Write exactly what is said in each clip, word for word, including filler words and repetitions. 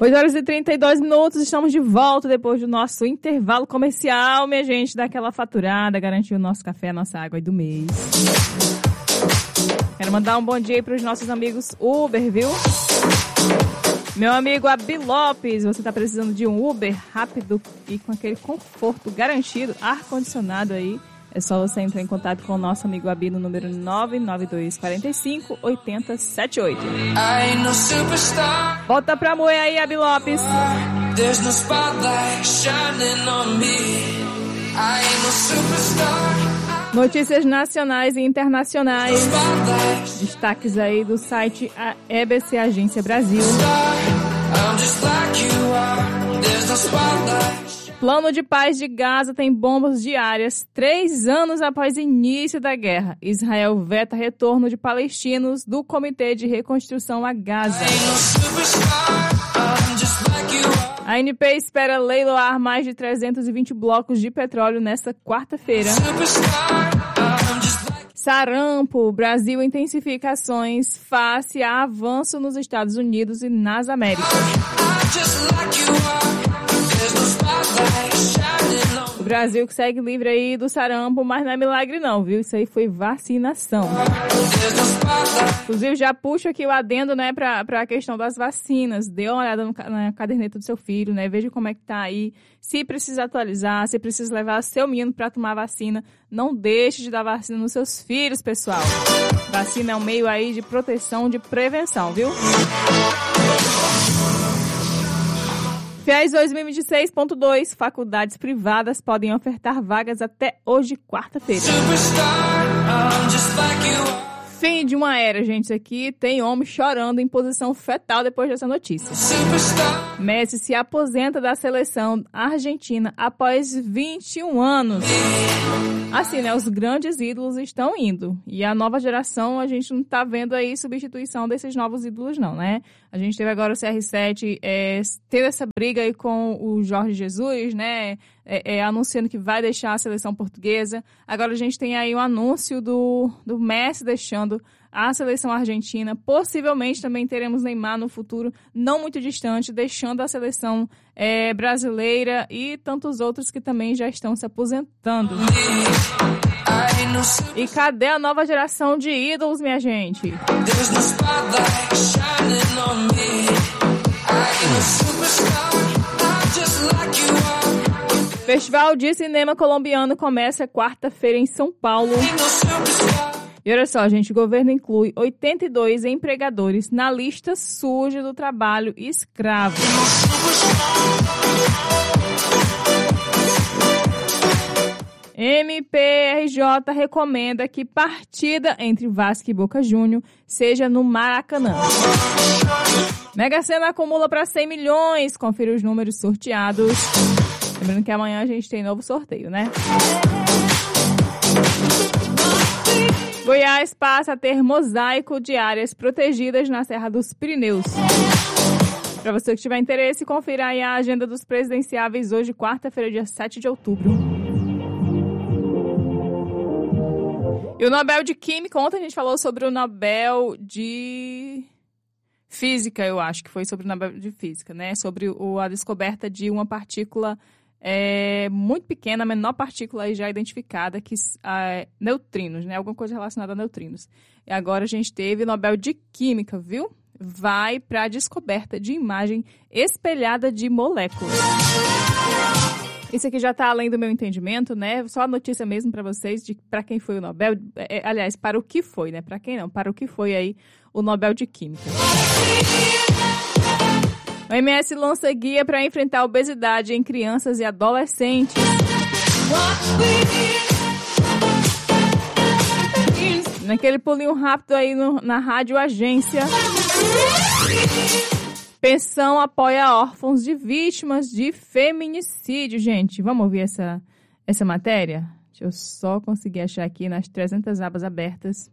oito horas e trinta e dois minutos, estamos de volta depois do nosso intervalo comercial, minha gente, daquela faturada, garantir o nosso café, a nossa água aí do mês. Quero mandar um bom dia aí para os nossos amigos Uber, viu? Meu amigo Abi Lopes, você está precisando de um Uber rápido e com aquele conforto garantido, ar-condicionado aí, é só você entrar em contato com o nosso amigo Abi no número nove nove dois quatro cinco oito zero sete oito. Volta pra moer aí, Abi Lopes. Notícias nacionais e internacionais. Destaques aí do site E B C Agência Brasil. Plano de paz de Gaza tem bombas diárias três anos após início da guerra. Israel veta retorno de palestinos do Comitê de Reconstrução a Gaza. A A N P espera leiloar mais de trezentos e vinte blocos de petróleo nesta quarta-feira. Sarampo, Brasil intensifica ações face a avanço nos Estados Unidos e nas Américas. O Brasil que segue livre aí do sarampo, mas não é milagre não, viu? Isso aí foi vacinação. Inclusive, já puxo aqui o adendo, né, pra, pra questão das vacinas. Dê uma olhada no, na caderneta do seu filho, né? Veja como é que tá aí. Se precisa atualizar, se precisa levar seu menino pra tomar vacina, não deixe de dar vacina nos seus filhos, pessoal. Vacina é um meio aí de proteção, de prevenção, viu? FIES dois mil e vinte e seis ponto dois, faculdades privadas podem ofertar vagas até hoje, quarta-feira. Fim de uma era, gente. Isso aqui tem homem chorando em posição fetal depois dessa notícia. Messi se aposenta da seleção argentina após vinte e um anos. Assim, né? Os grandes ídolos estão indo. E a nova geração, a gente não tá vendo aí substituição desses novos ídolos, não, né? A gente teve agora o C R sete é, teve essa briga aí com o Jorge Jesus, né? É, é, anunciando que vai deixar a seleção portuguesa. Agora a gente tem aí um anúncio do, do Messi deixando a seleção argentina. Possivelmente também teremos Neymar no futuro, não muito distante, deixando a seleção é, brasileira e tantos outros que também já estão se aposentando. E cadê a nova geração de ídolos, minha gente? Festival de Cinema Colombiano começa quarta-feira em São Paulo. E olha só, gente, o governo inclui oitenta e dois empregadores na lista suja do trabalho escravo. M P R J recomenda que partida entre Vasco e Boca Juniors seja no Maracanã. Mega Sena acumula para cem milhões. Confira os números sorteados. Lembrando que amanhã a gente tem novo sorteio, né? Goiás passa a ter mosaico de áreas protegidas na Serra dos Pirineus. Para você que tiver interesse, confira aí a agenda dos presidenciáveis hoje, quarta-feira, dia sete de outubro. E o Nobel de Química, ontem a gente falou sobre o Nobel de Física, eu acho que foi sobre o Nobel de Física, né? Sobre o, a descoberta de uma partícula é, muito pequena, a menor partícula aí já identificada, que é, neutrinos, né? Alguma coisa relacionada a neutrinos. E agora a gente teve o Nobel de Química, viu? Vai para a descoberta de imagem espelhada de moléculas. Isso aqui já está além do meu entendimento, né? Só a notícia mesmo para vocês de para quem foi o Nobel. É, aliás, para o que foi, né? Para quem não, para o que foi aí o Nobel de Química. O M S lança guia para enfrentar a obesidade em crianças e adolescentes. Naquele pulinho rápido aí no, na Rádio Agência. Pensão apoia órfãos de vítimas de feminicídio, gente. Vamos ouvir essa, essa matéria? Deixa eu só conseguir achar aqui nas trezentas abas abertas.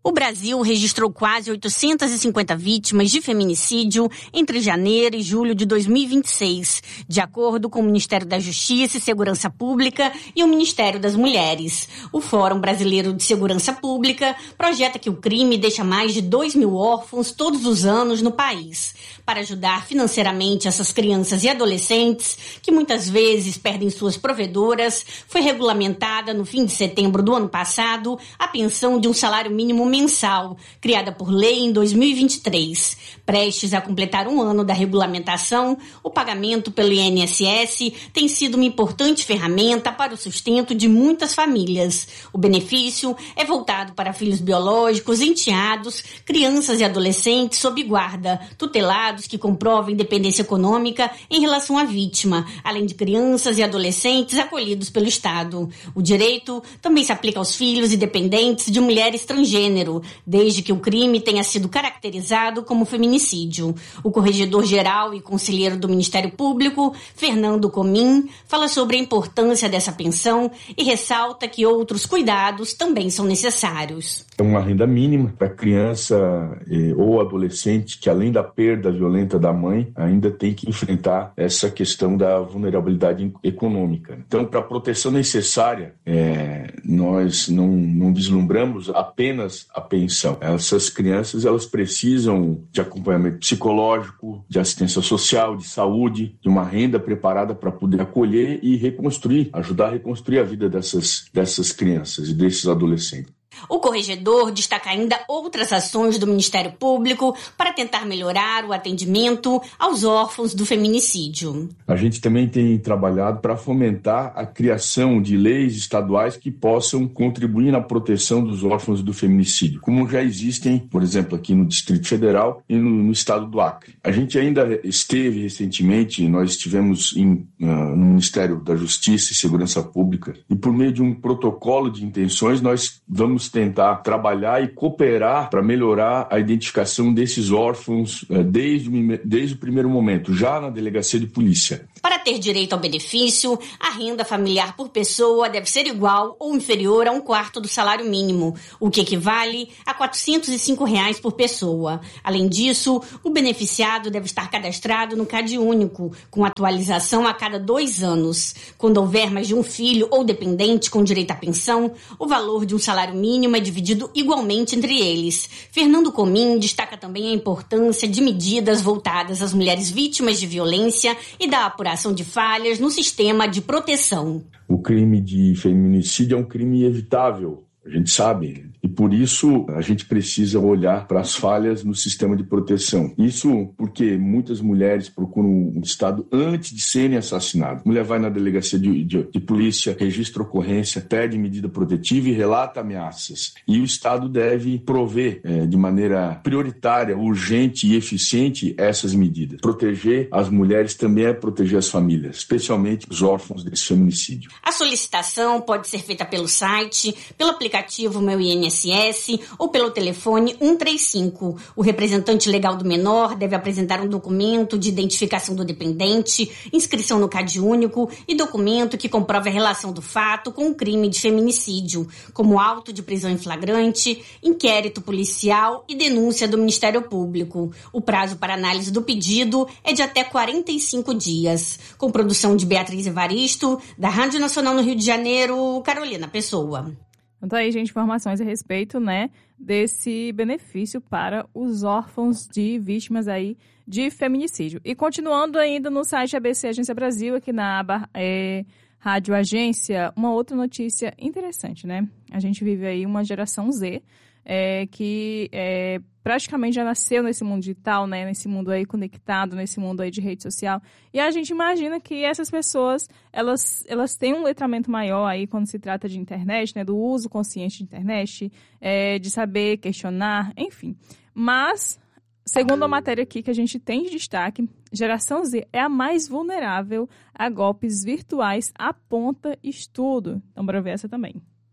O Brasil registrou quase oitocentas e cinquenta vítimas de feminicídio entre janeiro e julho de dois mil e vinte e seis, de acordo com o Ministério da Justiça e Segurança Pública e o Ministério das Mulheres. O Fórum Brasileiro de Segurança Pública projeta que o crime deixa mais de dois mil órfãos todos os anos no país. Para ajudar financeiramente essas crianças e adolescentes, que muitas vezes perdem suas provedoras, foi regulamentada no fim de setembro do ano passado a pensão de um salário mínimo mensal, criada por lei em dois mil e vinte e três. Prestes a completar um ano da regulamentação, o pagamento pelo I N S S tem sido uma importante ferramenta para o sustento de muitas famílias. O benefício é voltado para filhos biológicos, enteados, crianças e adolescentes sob guarda, tutelados que comprovem dependência econômica em relação à vítima, além de crianças e adolescentes acolhidos pelo Estado. O direito também se aplica aos filhos e dependentes de mulheres transgênero, desde que o crime tenha sido caracterizado como feminicídio. O corregedor-geral e conselheiro do Ministério Público, Fernando Comim, fala sobre a importância dessa pensão e ressalta que outros cuidados também são necessários. É uma renda mínima para criança eh, ou adolescente que, além da perda violenta da mãe, ainda tem que enfrentar essa questão da vulnerabilidade econômica. Então, para a proteção necessária, eh, nós não, não vislumbramos apenas a pensão. Essas crianças, elas precisam de acompanhamento psicológico, de assistência social, de saúde, de uma renda preparada para poder acolher e reconstruir, ajudar a reconstruir a vida dessas, dessas crianças e desses adolescentes. O corregedor destaca ainda outras ações do Ministério Público para tentar melhorar o atendimento aos órfãos do feminicídio. A gente também tem trabalhado para fomentar a criação de leis estaduais que possam contribuir na proteção dos órfãos do feminicídio, como já existem, por exemplo, aqui no Distrito Federal e no, no estado do Acre. A gente ainda esteve recentemente, nós estivemos em, uh, no Ministério da Justiça e Segurança Pública e por meio de um protocolo de intenções nós vamos tentar trabalhar e cooperar para melhorar a identificação desses órfãos desde o, desde o primeiro momento, já na delegacia de polícia. Para ter direito ao benefício, a renda familiar por pessoa deve ser igual ou inferior a um quarto do salário mínimo, o que equivale a quatrocentos e cinco reais por pessoa. Além disso, o beneficiado deve estar cadastrado no CadÚnico, com atualização a cada dois anos. Quando houver mais de um filho ou dependente com direito à pensão, o valor de um salário mínimo é dividido igualmente entre eles. Fernando Comim destaca também a importância de medidas voltadas às mulheres vítimas de violência e da apuração de falhas no sistema de proteção. O crime de feminicídio é um crime evitável, a gente sabe, e por isso a gente precisa olhar para as falhas no sistema de proteção. Isso porque muitas mulheres procuram um Estado antes de serem assassinadas. A mulher vai na delegacia de, de, de polícia, registra ocorrência, pede medida protetiva e relata ameaças. E o Estado deve prover é, de maneira prioritária, urgente e eficiente essas medidas. Proteger as mulheres também é proteger as famílias, especialmente os órfãos desse feminicídio. A solicitação pode ser feita pelo site, pelo aplicativo aplicativo Meu I N S S ou pelo telefone um três cinco. O representante legal do menor deve apresentar um documento de identificação do dependente, inscrição no CadÚnico e documento que comprove a relação do fato com o crime de feminicídio, como auto de prisão em flagrante, inquérito policial e denúncia do Ministério Público. O prazo para análise do pedido é de até quarenta e cinco dias. Com produção de Beatriz Evaristo, da Rádio Nacional no Rio de Janeiro, Carolina Pessoa. Então aí, gente, informações a respeito, né, desse benefício para os órfãos de vítimas aí de feminicídio. E continuando ainda no site A B C Agência Brasil, aqui na aba é, Rádio Agência, uma outra notícia interessante, né? A gente vive aí uma geração Z, é, que é, praticamente já nasceu nesse mundo digital, né? Nesse mundo aí conectado, nesse mundo aí de rede social. E a gente imagina que essas pessoas, elas, elas têm um letramento maior aí quando se trata de internet, né? Do uso consciente de internet, é, de saber questionar, enfim. Mas, segundo a matéria aqui que a gente tem de destaque, geração Z é a mais vulnerável a golpes virtuais, aponta estudo. Então, bora ver essa também.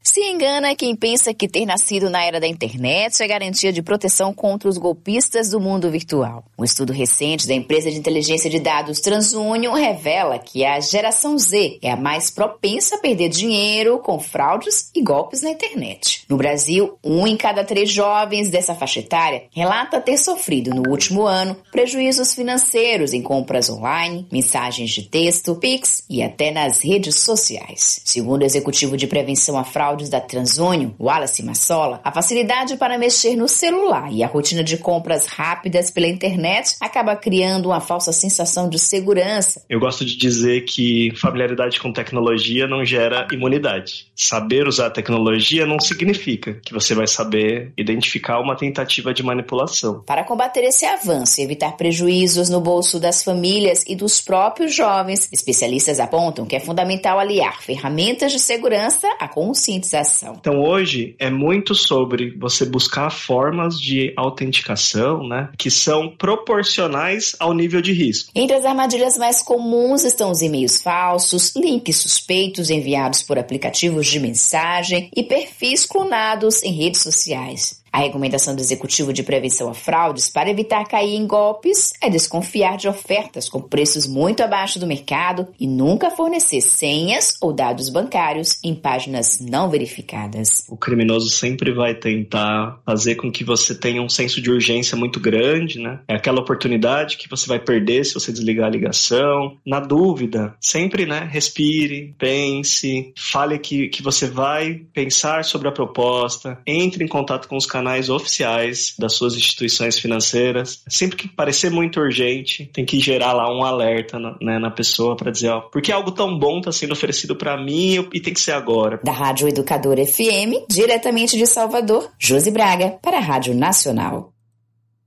Se engana quem pensa que ter nascido na era da internet é garantia de proteção contra os golpistas do mundo virtual. Um estudo recente da empresa de inteligência de dados TransUnion revela que a geração Z é a mais propensa a perder dinheiro com fraudes e golpes na internet. No Brasil, um em cada três jovens dessa faixa etária relata ter sofrido no último ano prejuízos financeiros em compras online, mensagens de texto, Pix e até nas redes sociais. Segundo o executivo de prevenção à fraude da TransUnion, Wallace Massola, a facilidade para mexer no celular e a rotina de compras rápidas pela internet acaba criando uma falsa sensação de segurança. Eu gosto de dizer que familiaridade com tecnologia não gera imunidade. Saber usar a tecnologia não significa que você vai saber identificar uma tentativa de manipulação. Para combater esse avanço e evitar prejuízos no bolso das famílias e dos próprios jovens, especialistas apontam que é fundamental aliar ferramentas de segurança à consciência. Então hoje é muito sobre você buscar formas de autenticação, né, que são proporcionais ao nível de risco. Entre as armadilhas mais comuns estão os e-mails falsos, links suspeitos enviados por aplicativos de mensagem e perfis clonados em redes sociais. A recomendação do Executivo de Prevenção a Fraudes para evitar cair em golpes é desconfiar de ofertas com preços muito abaixo do mercado e nunca fornecer senhas ou dados bancários em páginas não verificadas. O criminoso sempre vai tentar fazer com que você tenha um senso de urgência muito grande, né? É aquela oportunidade que você vai perder se você desligar a ligação. Na dúvida, sempre, né, respire, pense, fale que, que você vai pensar sobre a proposta, entre em contato com os canais oficiais das suas instituições financeiras. Sempre que parecer muito urgente, tem que gerar lá um alerta na, né, na pessoa para dizer, ó, porque algo tão bom está sendo oferecido para mim e tem que ser agora. Da Rádio Educadora F M, diretamente de Salvador, Josi Braga, para a Rádio Nacional.